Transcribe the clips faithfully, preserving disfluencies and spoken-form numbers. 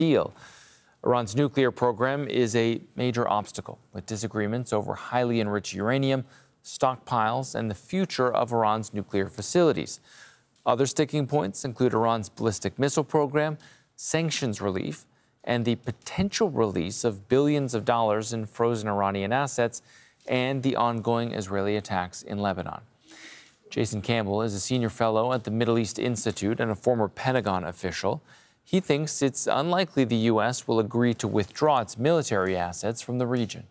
deal. Iran's nuclear program is a major obstacle, with disagreements over highly enriched uranium, stockpiles, and the future of Iran's nuclear facilities. Other sticking points include Iran's ballistic missile program, sanctions relief, and the potential release of billions of dollars in frozen Iranian assets and the ongoing Israeli attacks in Lebanon. Jason Campbell is a senior fellow at the Middle East Institute and a former Pentagon official. He thinks it's unlikely the U S will agree to withdraw its military assets from the region.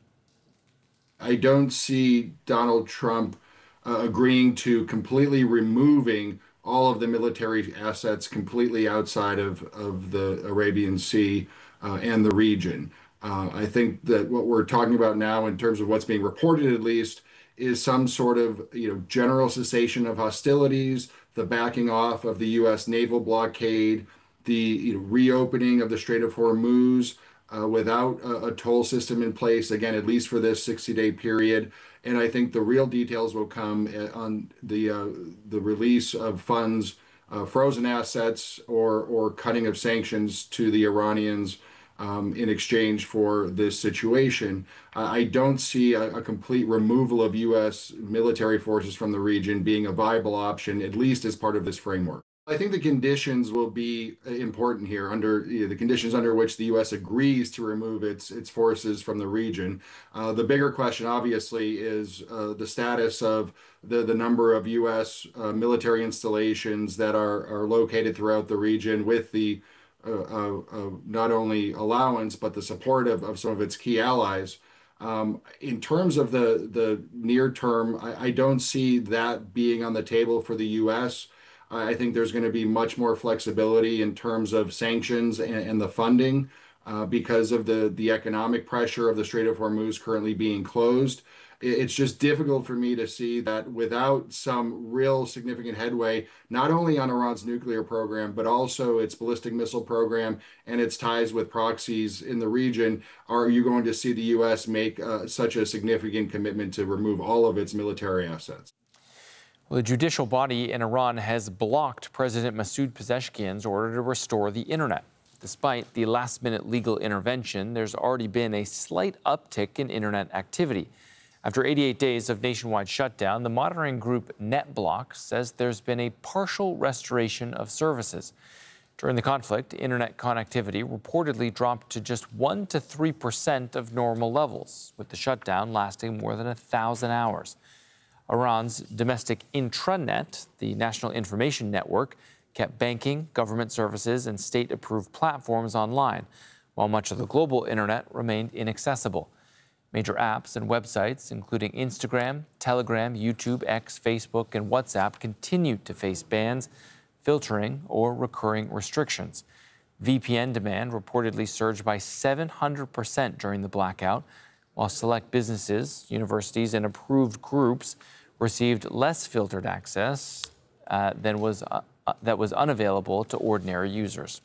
I don't see Donald Trump uh, agreeing to completely removing all of the military assets completely outside of, of the Arabian Sea uh, and the region. Uh, I think that what we're talking about now, in terms of what's being reported at least, is some sort of you know general cessation of hostilities, the backing off of the U S naval blockade, the you know, reopening of the Strait of Hormuz uh, without a, a toll system in place, again, at least for this sixty-day period. And I think the real details will come on the uh, the release of funds, uh, frozen assets, or or cutting of sanctions to the Iranians um, in exchange for this situation. Uh, I don't see a, a complete removal of U S military forces from the region being a viable option, at least as part of this framework. I think the conditions will be important here, under you know, the conditions under which the U S agrees to remove its its forces from the region. Uh, the bigger question, obviously, is uh, the status of the, the number of U S uh, military installations that are, are located throughout the region, with the uh, uh, uh, not only allowance, but the support of, of some of its key allies. Um, in terms of the, the near term, I, I don't see that being on the table for the U S. I think there's going to be much more flexibility in terms of sanctions and, and the funding uh, because of the, the economic pressure of the Strait of Hormuz currently being closed. It's just difficult for me to see that without some real significant headway, not only on Iran's nuclear program, but also its ballistic missile program and its ties with proxies in the region, are you going to see the U S make uh, such a significant commitment to remove all of its military assets. Well, the judicial body in Iran has blocked President Masoud Pezeshkian's order to restore the internet. Despite the last-minute legal intervention, there's already been a slight uptick in internet activity. After eighty-eight days of nationwide shutdown, the monitoring group NetBlock says there's been a partial restoration of services. During the conflict, internet connectivity reportedly dropped to just one to three percent of normal levels, with the shutdown lasting more than a thousand hours. Iran's domestic intranet, the National Information Network, kept banking, government services, and state-approved platforms online, while much of the global internet remained inaccessible. Major apps and websites, including Instagram, Telegram, YouTube, X, Facebook, and WhatsApp, continued to face bans, filtering, or recurring restrictions. V P N demand reportedly surged by seven hundred percent during the blackout, while select businesses, universities, and approved groups received less filtered access uh, than was uh, that was unavailable to ordinary users.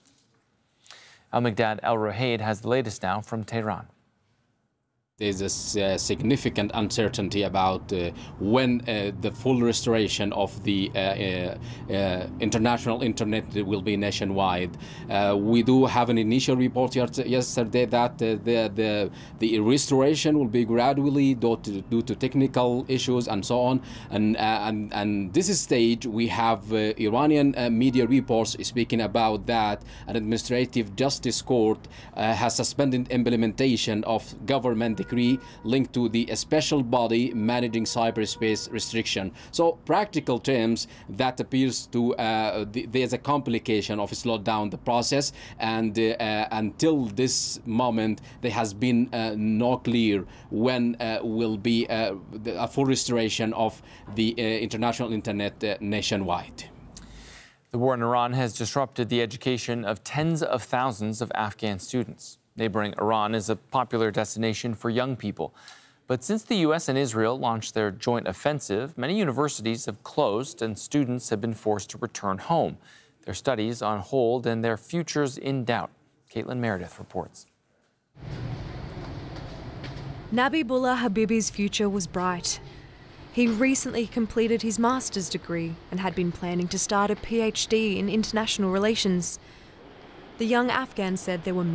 Al-Migdad El-Rohaid has the latest now from Tehran. There's a uh, significant uncertainty about uh, when uh, the full restoration of the uh, uh, uh, international internet will be nationwide. Uh, we do have an initial report yesterday that uh, the, the the restoration will be gradually due to, due to technical issues and so on. And uh, and and this stage we have uh, Iranian uh, media reports speaking about that an administrative justice court uh, has suspended implementation of government decree linked to the special body managing cyberspace restriction. So practical terms, that appears to uh, the, there's a complication of slow down the process, and uh, uh, until this moment there has been uh, no clear when uh, will be uh, a full restoration of the uh, international internet uh, nationwide. The war in Iran has disrupted the education of tens of thousands of Afghan students. Neighboring Iran is a popular destination for young people. But since the U S and Israel launched their joint offensive, many universities have closed and students have been forced to return home. Their studies on hold and their futures in doubt. Caitlin Meredith reports. Nabihullah Habibi's future was bright. He recently completed his master's degree and had been planning to start a PhD in international relations. The young Afghan said there were